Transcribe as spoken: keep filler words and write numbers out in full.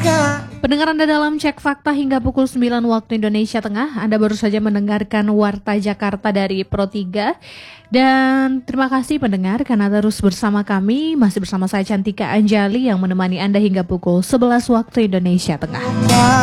Pendengar Anda dalam Cek Fakta hingga pukul sembilan waktu Indonesia Tengah. Anda baru saja mendengarkan Warta Jakarta dari Pro tiga. Dan terima kasih pendengar karena terus bersama kami. Masih bersama saya Cantika Anjali yang menemani Anda hingga pukul sebelas waktu Indonesia Tengah.